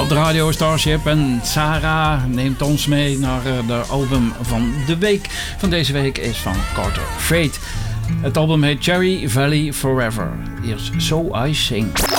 op de radio Starship. En Sarah neemt ons mee naar de album van de week. Van deze week is van Carter Freight. Het album heet Cherry Valley Forever. Eerst So I Sing.